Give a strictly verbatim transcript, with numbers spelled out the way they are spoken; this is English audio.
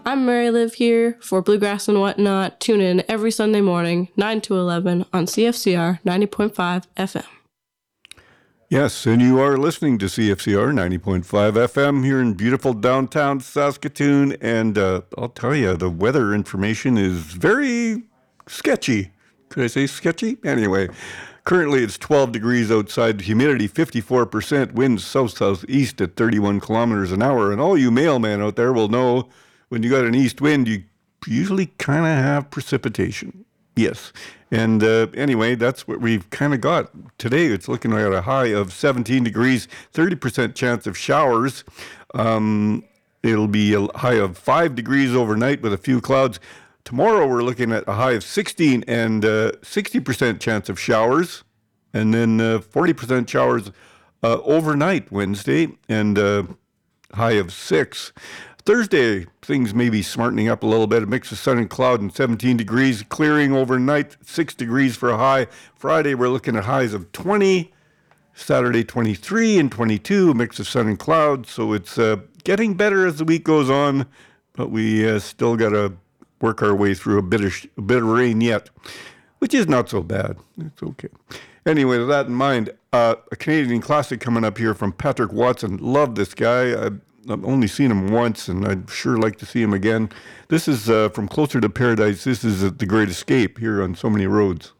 I'm Mary Liv here for Bluegrass and Whatnot. Tune in every Sunday morning, nine to eleven on C F C R ninety point five F M. Yes, and you are listening to C F C R ninety point five F M here in beautiful downtown Saskatoon. And uh, I'll tell you, the weather information is very sketchy. Could I say sketchy? Anyway, currently it's twelve degrees outside, humidity fifty-four percent, winds south-southeast at thirty-one kilometers an hour. And all you mailmen out there will know when you got an east wind, you usually kind of have precipitation. Yes. And uh, anyway, that's what we've kind of got. Today it's looking at a high of seventeen degrees, thirty percent chance of showers. Um, it'll be a high of five degrees overnight with a few clouds. Tomorrow we're looking at a high of sixteen and uh, sixty percent chance of showers. And then uh, forty percent showers uh, overnight Wednesday and uh, high of six. Thursday, things may be smartening up a little bit. A mix of sun and cloud and seventeen degrees. Clearing overnight, six degrees for a high. Friday, we're looking at highs of twenty. Saturday, twenty-three and twenty-two. A mix of sun and cloud. So it's uh, getting better as the week goes on. But we uh, still got to work our way through a bit of, sh- a bit of rain yet, which is not so bad. It's okay. Anyway, with that in mind, uh, a Canadian classic coming up here from Patrick Watson. Love this guy. I, I've only seen him once, and I'd sure like to see him again. This is uh, from Closer to Paradise. This is uh, The Great Escape here on So Many Roads.